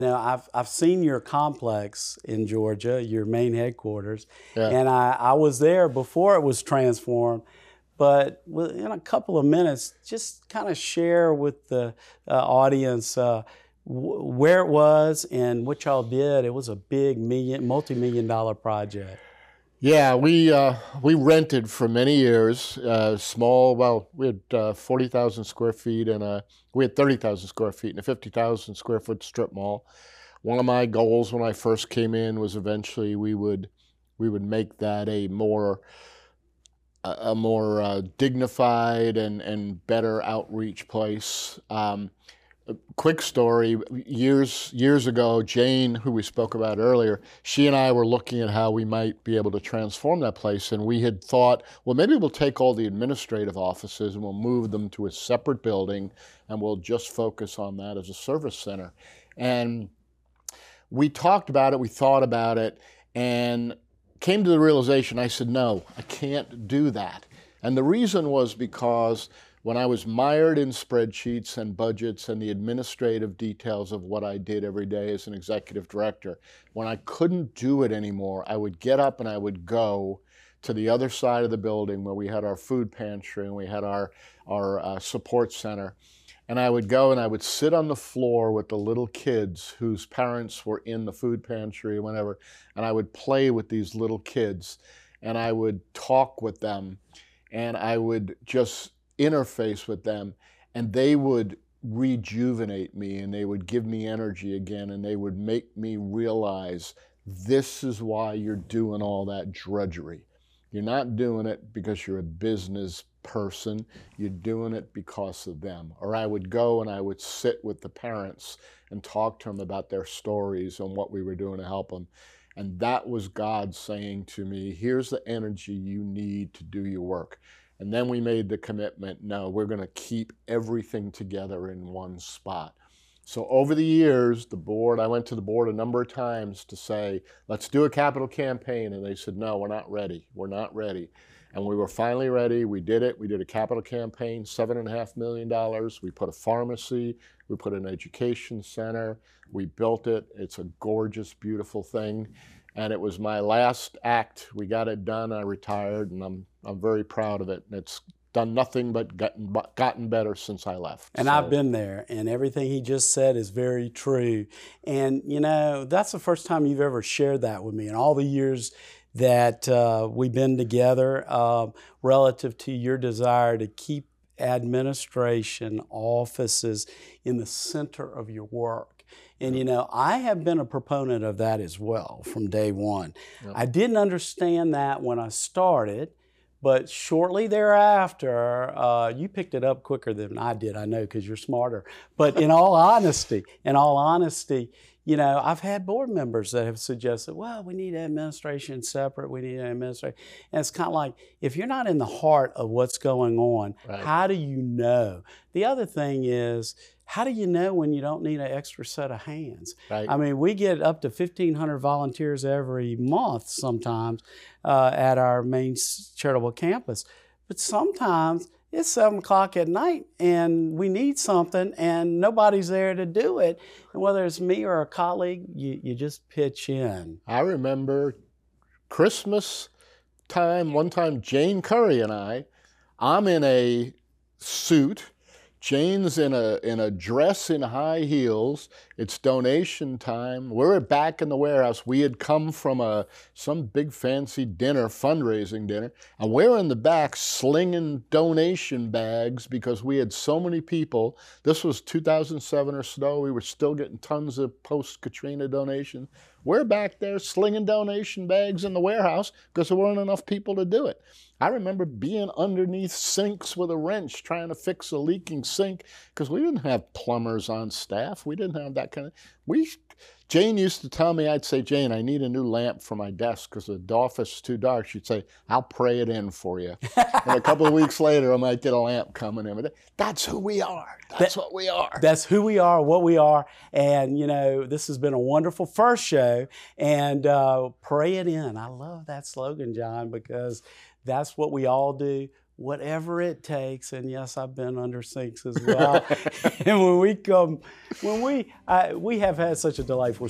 Now, I've seen your complex in Georgia, your main headquarters, Yeah. and I was there before it was transformed. But in a couple of minutes, just kind of share with the audience where it was and what y'all did. It was a big multi-million dollar project. Yeah, we rented for many years, small. Well, we had 40,000 square feet we had 30,000 square feet in a 50,000 square foot strip mall. One of my goals when I first came in was eventually we would make that a more dignified and better outreach place. Quick story, years ago, Jane, who we spoke about earlier, she and I were looking at how we might be able to transform that place, and we had thought, well, maybe we'll take all the administrative offices and we'll move them to a separate building and we'll just focus on that as a service center. And we talked about it, we thought about it, and came to the realization, I said, no, I can't do that. And the reason was because when I was mired in spreadsheets and budgets and the administrative details of what I did every day as an executive director, when I couldn't do it anymore, I would get up and I would go to the other side of the building where we had our food pantry and we had our support center. And I would go and I would sit on the floor with the little kids whose parents were in the food pantry or whatever, and I would play with these little kids and I would talk with them and I would just interface with them, and they would rejuvenate me and they would give me energy again and they would make me realize this is why you're doing all that drudgery. You're not doing it because you're a business person, you're doing it because of them. Or I would go and I would sit with the parents and talk to them about their stories and what we were doing to help them. And that was God saying to me, here's the energy you need to do your work. And then we made the commitment, no, we're going to keep everything together in one spot. So over the years, I went to the board a number of times to say, let's do a capital campaign. And they said, no, we're not ready. We're not ready. And we were finally ready. We did it. We did a capital campaign, $7.5 million. We put a pharmacy. We put an education center. We built it. It's a gorgeous, beautiful thing. And it was my last act. We got it done. I retired, and I'm very proud of it. And it's done nothing but gotten better since I left. And I've been there, and everything he just said is very true. And, that's the first time you've ever shared that with me in all the years that we've been together relative to your desire to keep administration offices in the center of your work. And, I have been a proponent of that as well from day one. Yep. I didn't understand that when I started. But shortly thereafter, you picked it up quicker than I did, I know, because you're smarter. But in all honesty, I've had board members that have suggested, well, we need administration separate, we need administration. And it's kind of like, if you're not in the heart of what's going on, Right. How do you know? The other thing is, how do you know when you don't need an extra set of hands? Right. I mean, we get up to 1,500 volunteers every month sometimes at our main charitable campus. But sometimes it's 7 o'clock at night and we need something and nobody's there to do it. And whether it's me or a colleague, you just pitch in. I remember Christmas time, one time Jane Curry and I'm in a suit. Jane's in a dress in high heels. It's donation time. We're back in the warehouse. We had come from some big fancy dinner, fundraising dinner, and we're in the back slinging donation bags because we had so many people. This was 2007 or so. We were still getting tons of post-Katrina donations. We're back there slinging donation bags in the warehouse because there weren't enough people to do it. I remember being underneath sinks with a wrench trying to fix a leaking sink because we didn't have plumbers on staff. We didn't have that kind of... Jane used to tell me, I'd say, Jane, I need a new lamp for my desk because the office is too dark. She'd say, I'll pray it in for you. And a couple of weeks later, I might get a lamp coming in. That's who we are. That's what we are. That's who we are, what we are. And, this has been a wonderful first show. And pray it in. I love that slogan, John, because that's what we all do. whatever it takes. And yes, I've been under sinks as well. And we have had such a delightful